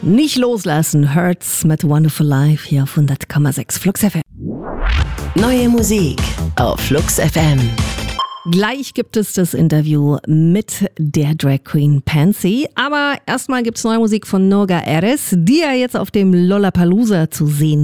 Nicht loslassen, Hurts mit Wonderful Life hier auf 100,6 Flux FM. Neue Musik auf Flux FM. Gleich gibt es das Interview mit der Drag Queen Pansy. Aber erstmal gibt es neue Musik von Noga Erez, die ja jetzt auf dem Lollapalooza zu sehen